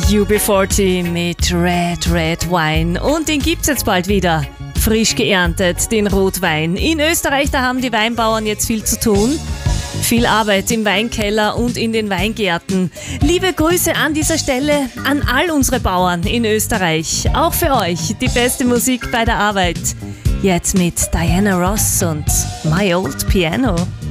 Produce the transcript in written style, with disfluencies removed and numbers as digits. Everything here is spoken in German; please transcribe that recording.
UB40 mit Red Wine und den gibt's jetzt bald wieder. Frisch geerntet, den Rotwein. In Österreich, da haben die Weinbauern jetzt viel zu tun. Viel Arbeit im Weinkeller und in den Weingärten. Liebe Grüße an dieser Stelle an all unsere Bauern in Österreich. Auch für euch die beste Musik bei der Arbeit. Jetzt mit Diana Ross und My Old Piano.